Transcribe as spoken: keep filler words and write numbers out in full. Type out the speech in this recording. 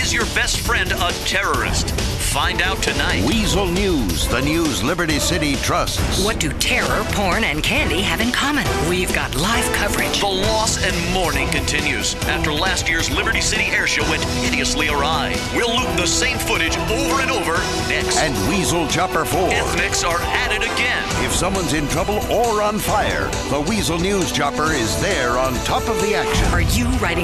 Is your best friend a terrorist? Find out tonight. Weasel News, the news Liberty City trusts. What do terror, porn, and candy have in common? We've got live coverage. The loss and mourning continues after last year's Liberty City Air Show went hideously awry. We'll loop the same footage over and over next. And Weasel Chopper four. Ethnics are at it again. If someone's in trouble or on fire, the Weasel News Chopper is there on top of the action. Are you writing